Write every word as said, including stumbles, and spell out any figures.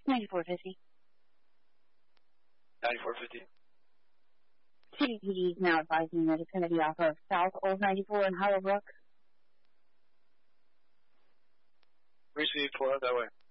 ninety-four fifty. ninety-four fifty. City P D is now advising that it's going to be off of South Old ninety-four in Hollowbrook. Received, pull out that way.